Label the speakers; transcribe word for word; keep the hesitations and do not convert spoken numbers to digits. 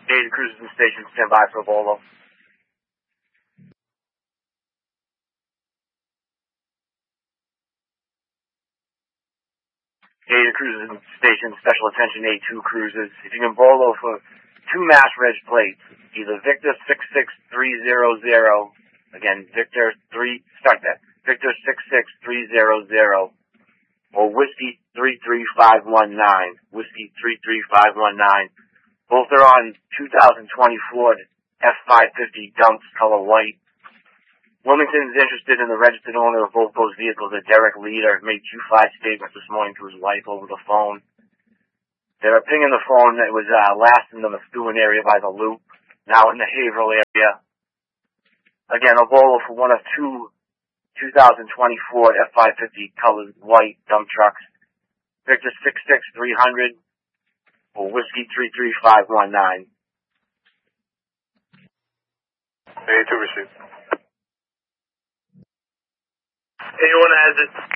Speaker 1: Data cruisers and stations stand by for Volvo. Data cruisers and stations, special attention A two cruisers. If you can Volvo for two Mass Reg plates, either Victor six six three zero zero, again, Victor three, start that, Victor six six three zero zero, or Whiskey three three five one nine, Whiskey three three five one nine. Both are on two thousand twenty Ford F five fifty dumps, color white. Wilmington is interested in the registered owner of both those vehicles. A Derek Leader made two five statements this morning to his wife over the phone. They're pinging the phone that was uh, last in the Methuen area by the Loop, now in the Haverhill area. Again, a Volvo for one of two two thousand twenty Ford F five fifty colored white dump trucks. Victor six six three hundred or Whiskey three three five one nine.
Speaker 2: A two received.
Speaker 3: Anyone has it?